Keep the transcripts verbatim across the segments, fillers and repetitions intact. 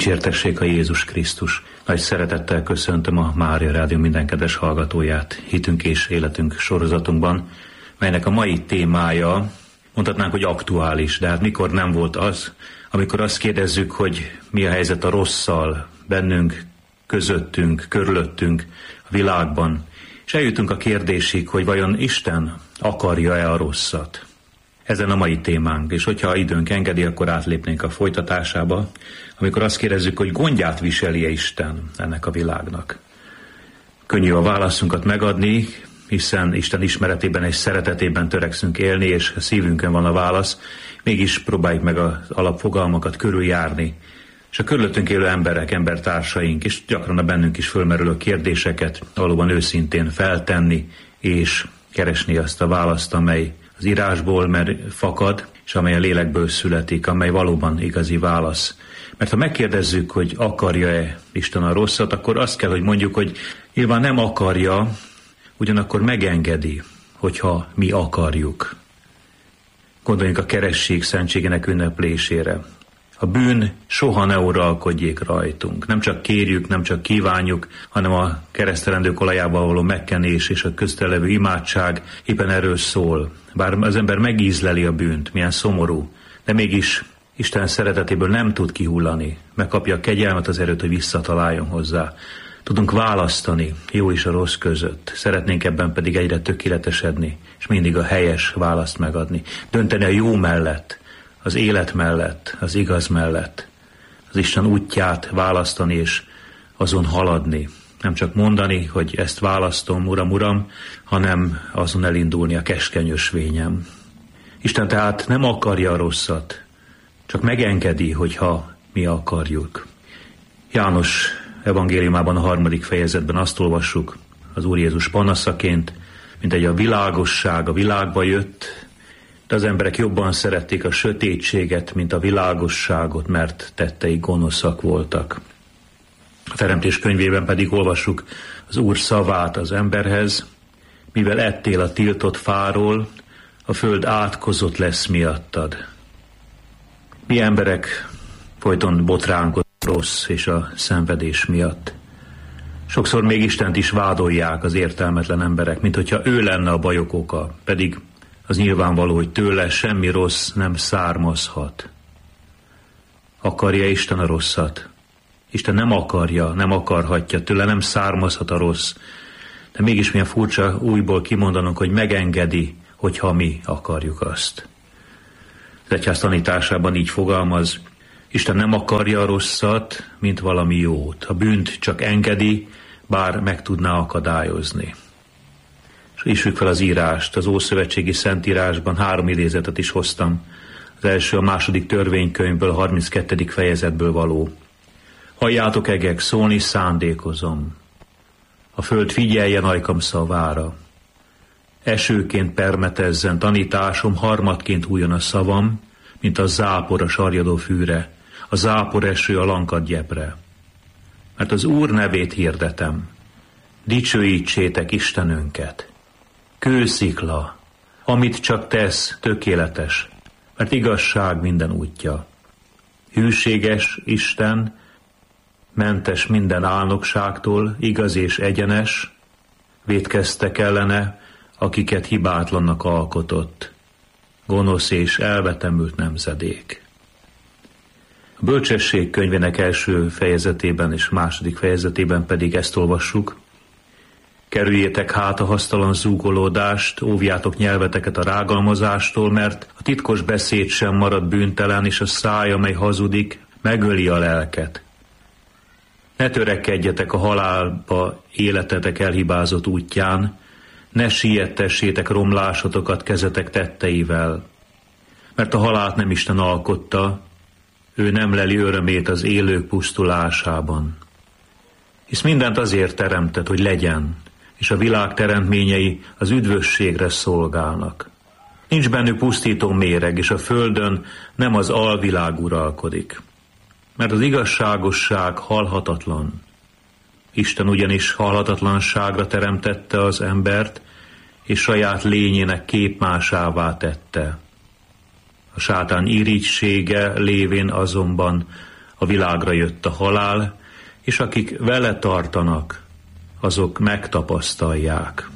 Dicsértessék a Jézus Krisztus. Nagy szeretettel köszöntöm a Mária Rádió minden kedves hallgatóját Hitünk és Életünk sorozatunkban, melynek a mai témája, mondhatnánk, hogy aktuális, de hát mikor nem volt az, amikor azt kérdezzük, hogy mi a helyzet a rosszal bennünk, közöttünk, körülöttünk, a világban, és eljutunk a kérdésig, hogy vajon Isten akarja-e a rosszat. Ezen a mai témánk, és hogyha időnk engedi, akkor átlépnénk a folytatásába, amikor azt kérdezzük, hogy gondját viseli-e Isten ennek a világnak. Könnyű a válaszunkat megadni, hiszen Isten ismeretében és szeretetében törekszünk élni, és a szívünkön van a válasz, mégis próbáljuk meg az alapfogalmakat körüljárni, és a körülöttünk élő emberek, embertársaink, és gyakran a bennünk is fölmerülő kérdéseket valóban őszintén feltenni, és keresni azt a választ, amely az írásból mer fakad, és amely a lélekből születik, amely valóban igazi válasz. Mert ha megkérdezzük, hogy akarja-e Isten a rosszat, akkor azt kell, hogy mondjuk, hogy nyilván nem akarja, ugyanakkor megengedi, hogyha mi akarjuk. Gondoljunk a keresztség szentségének ünneplésére. A bűn soha ne uralkodjék rajtunk. Nem csak kérjük, nem csak kívánjuk, hanem a keresztelendők olajával való megkenés és a közte levő imádság éppen erről szól. Bár az ember megízleli a bűnt, milyen szomorú, de mégis Isten szeretetéből nem tud kihullani. Megkapja a kegyelmet, az erőt, hogy visszataláljon hozzá. Tudunk választani jó és a rossz között. Szeretnénk ebben pedig egyre tökéletesedni, és mindig a helyes választ megadni. Dönteni a jó mellett, az élet mellett, az igaz mellett. Az Isten útját választani és azon haladni. Nem csak mondani, hogy ezt választom, Uram, Uram, hanem azon elindulni a keskeny ösvényem. Isten tehát nem akarja a rosszat, csak megengedi, hogyha mi akarjuk. János evangéliumában a harmadik fejezetben azt olvassuk az Úr Jézus panaszaként, mint egy a világosság a világba jött, de az emberek jobban szerették a sötétséget, mint a világosságot, mert tettei gonoszak voltak. A Teremtés könyvében pedig olvassuk az Úr szavát az emberhez, mivel ettél a tiltott fáról, a föld átkozott lesz miattad. Mi emberek folyton botránkodunk rossz és a szenvedés miatt. Sokszor még Istent is vádolják az értelmetlen emberek, mint hogyha ő lenne a bajok oka, pedig az nyilvánvaló, hogy tőle semmi rossz nem származhat. Akarja Isten a rosszat? Isten nem akarja, nem akarhatja, tőle nem származhat a rossz, de mégis milyen furcsa újból kimondanunk, hogy megengedi, hogyha mi akarjuk azt. Az egyház tanításában így fogalmaz, Isten nem akarja a rosszat, mint valami jót. A bűnt csak engedi, bár meg tudná akadályozni. És ismerjük fel az írást, az Ószövetségi Szentírásban három idézetet is hoztam. Az első a második törvénykönyvből, a harminckettedik fejezetből való. Halljátok, egek, szólni szándékozom. A föld figyeljen ajkam szavára. Esőként permetezzen tanításom, harmadként újjon a szavam, mint a zápor a sarjadó fűre, a zápor eső a lankad gyepre. Mert az Úr nevét hirdetem, dicsőítsétek Istenünket. Kőszikla, amit csak tesz, tökéletes, mert igazság minden útja. Hűséges Isten, mentes minden álnokságtól, igaz és egyenes, vétkeztek ellene, akiket hibátlannak alkotott, gonosz és elvetemült nemzedék. A Bölcsesség könyvének első fejezetében és második fejezetében pedig ezt olvassuk. Kerüljétek hát a hasztalan zúgolódást, óvjátok nyelveteket a rágalmazástól, mert a titkos beszéd sem marad bűntelen, és a száj, amely hazudik, megöli a lelket. Ne törekedjetek a halálba életetek elhibázott útján, ne siettessétek romlásotokat kezetek tetteivel, mert a halált nem Isten alkotta, ő nem leli örömét az élők pusztulásában. Hisz mindent azért teremtett, hogy legyen, és a világ teremtményei az üdvösségre szolgálnak. Nincs bennük pusztító méreg, és a földön nem az alvilág uralkodik. Mert az igazságosság halhatatlan. Isten ugyanis halhatatlanságra teremtette az embert, és saját lényének képmásává tette. A sátán irigysége lévén azonban a világra jött a halál, és akik vele tartanak, azok megtapasztalják.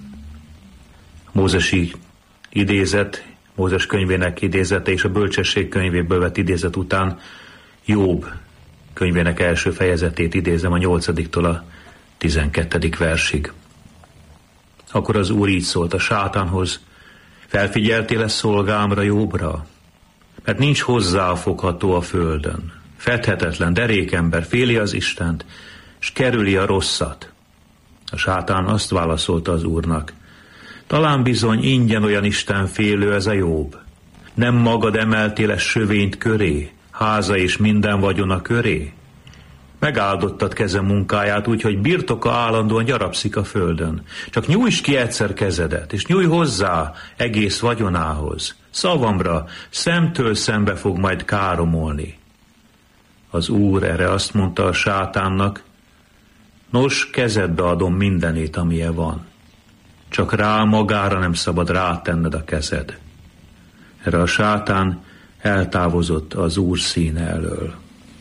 Mózesi idézet, Mózes könyvének idézete és a Bölcsesség könyvéből vett idézet után Jobb könyvének első fejezetét idézem a nyolcadiktól a tizenkettedik versig. Akkor az Úr így szólt a sátánhoz: felfigyeltél-e szolgámra, Jobbra? Mert nincs hozzáfogható a földön. Fedhetetlen, derékember, féli az Istent, és kerüli a rosszat. A sátán azt válaszolta az Úrnak: talán bizony ingyen olyan istenfélő ez a Jobb. Nem magad emeltél-e sövényt köré, háza és minden vagyona köré? Megáldottad keze munkáját úgy, hogy birtoka állandóan gyarapszik a földön. Csak nyújtsd ki egyszer kezedet, és nyújj hozzá egész vagyonához. Szavamra szemtől szembe fog majd káromolni. Az Úr erre azt mondta a sátánnak: nos, kezedbe adom mindenét, amilyen van. Csak rá magára nem szabad rátenned a kezed. Erre a sátán eltávozott az Úr színe elől.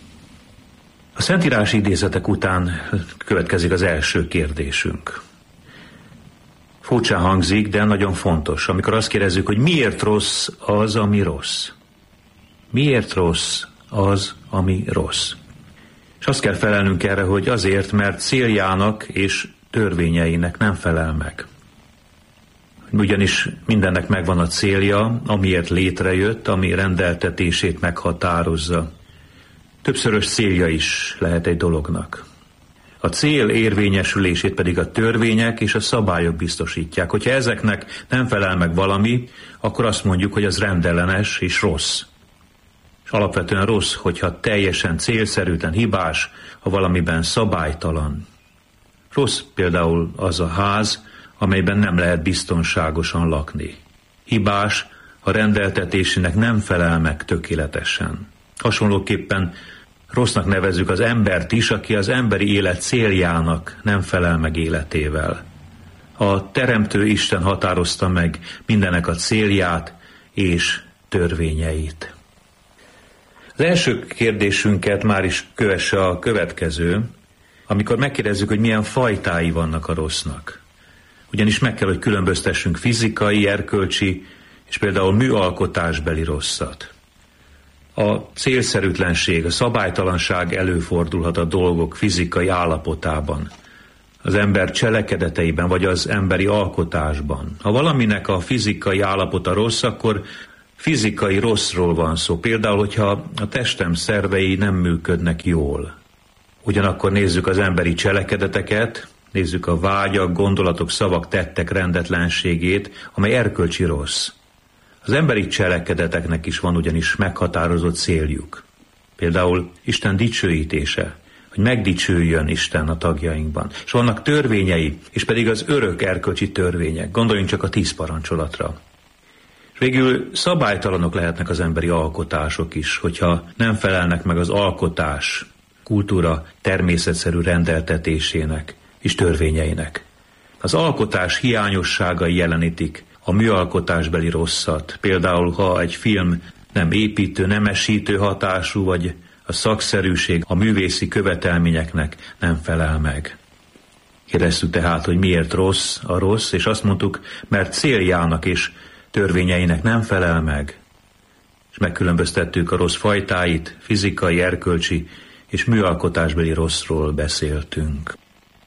A szentírási idézetek után következik az első kérdésünk. Furcsán hangzik, de nagyon fontos, amikor azt kérdezzük, hogy miért rossz az, ami rossz. Miért rossz az, ami rossz? És azt kell felelnünk erre, hogy azért, mert céljának és törvényeinek nem felel meg. Ugyanis mindennek megvan a célja, amiért létrejött, ami rendeltetését meghatározza. Többszörös célja is lehet egy dolognak. A cél érvényesülését pedig a törvények és a szabályok biztosítják. Hogyha ezeknek nem felel meg valami, akkor azt mondjuk, hogy az rendellenes és rossz. És alapvetően rossz, hogyha teljesen célszerűtlen, hibás, ha valamiben szabálytalan. Rossz például az a ház, amelyben nem lehet biztonságosan lakni. Hibás, ha rendeltetésének nem felel meg tökéletesen. Hasonlóképpen rossznak nevezzük az embert is, aki az emberi élet céljának nem felel meg életével. A Teremtő Isten határozta meg mindennek a célját és törvényeit. Az első kérdésünket már is kövesse a következő, amikor megkérdezzük, hogy milyen fajtái vannak a rossznak. Ugyanis meg kell, hogy különböztessünk fizikai, erkölcsi és például műalkotásbeli rosszat. A célszerűtlenség, a szabálytalanság előfordulhat a dolgok fizikai állapotában, az ember cselekedeteiben vagy az emberi alkotásban. Ha valaminek a fizikai állapota rossz, akkor fizikai rosszról van szó. Például, hogyha a testem szervei nem működnek jól. Ugyanakkor nézzük az emberi cselekedeteket, nézzük a vágyak, gondolatok, szavak, tettek rendetlenségét, amely erkölcsi rossz. Az emberi cselekedeteknek is van ugyanis meghatározott céljuk. Például Isten dicsőítése, hogy megdicsüljön Isten a tagjainkban. És vannak törvényei, és pedig az örök erkölcsi törvények. Gondoljunk csak a tíz parancsolatra. És végül szabálytalanok lehetnek az emberi alkotások is, hogyha nem felelnek meg az alkotás, kultúra természetszerű rendeltetésének és törvényeinek. Az alkotás hiányosságai jelenítik a műalkotásbeli rosszat. Például, ha egy film nem építő, nemesítő hatású, vagy a szakszerűség a művészi követelményeknek nem felel meg. Kérdeztük tehát, hogy miért rossz a rossz, és azt mondtuk, mert céljának és törvényeinek nem felel meg. És megkülönböztettük a rossz fajtáit, fizikai, erkölcsi és műalkotásbeli rosszról beszéltünk.